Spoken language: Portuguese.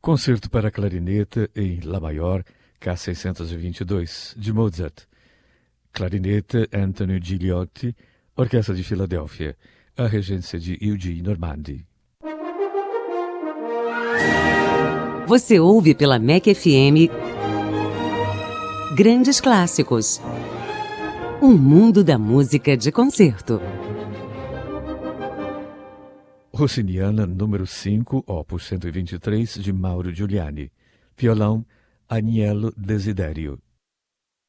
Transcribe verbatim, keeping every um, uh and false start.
Concerto para clarinete em Lá maior, K seiscentos e vinte e dois, de Mozart. Clarinete Anthony Gigliotti, Orquestra de Filadélfia. A regência de Eugene Normandi. Você ouve pela M E C F M Grandes Clássicos. Um mundo da música de concerto. Rossiniana, número cinco, opus cento e vinte e três, de Mauro Giuliani. Violão, Agnello Desiderio.